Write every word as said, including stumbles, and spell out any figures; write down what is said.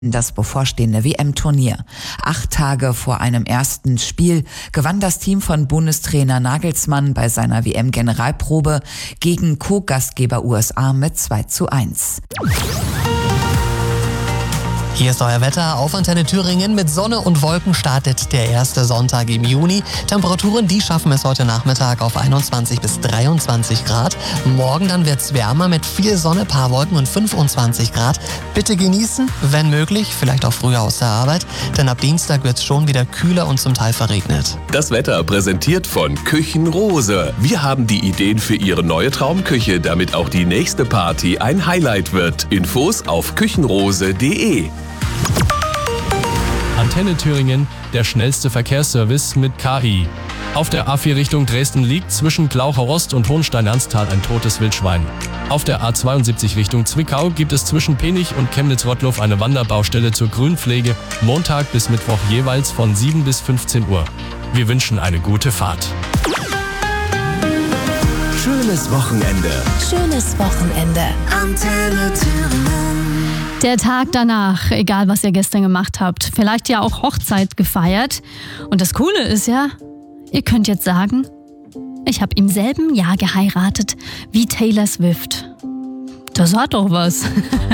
Das bevorstehende W M-Turnier. Acht Tage vor einem ersten Spiel gewann das Team von Bundestrainer Nagelsmann bei seiner W M-Generalprobe gegen Co-Gastgeber U S A mit zwei zu eins. Hier ist euer Wetter auf Antenne Thüringen. Mit Sonne und Wolken startet der erste Sonntag im Juni. Temperaturen, die schaffen es heute Nachmittag auf einundzwanzig bis dreiundzwanzig Grad. Morgen dann wird's wärmer mit viel Sonne, paar Wolken und fünfundzwanzig Grad. Bitte genießen, wenn möglich, vielleicht auch früher aus der Arbeit, denn ab Dienstag wird's schon wieder kühler und zum Teil verregnet. Das Wetter präsentiert von Küchenrose. Wir haben die Ideen für Ihre neue Traumküche, damit auch die nächste Party ein Highlight wird. Infos auf küchenrose punkt de. Antenne Thüringen, der schnellste Verkehrsservice mit K I. Auf der A vier Richtung Dresden liegt zwischen Glaucher-Rost und Hohenstein-Ernsthal ein totes Wildschwein. Auf der A zweiundsiebzig Richtung Zwickau gibt es zwischen Penich und Chemnitz-Rottluff eine Wanderbaustelle zur Grünpflege, Montag bis Mittwoch jeweils von sieben bis fünfzehn Uhr. Wir wünschen eine gute Fahrt. Schönes Wochenende. Schönes Wochenende. Antenne Thüringen. Der Tag danach, egal was ihr gestern gemacht habt, vielleicht ja auch Hochzeit gefeiert. Und das Coole ist ja, ihr könnt jetzt sagen, ich habe im selben Jahr geheiratet wie Taylor Swift. Das hat doch was.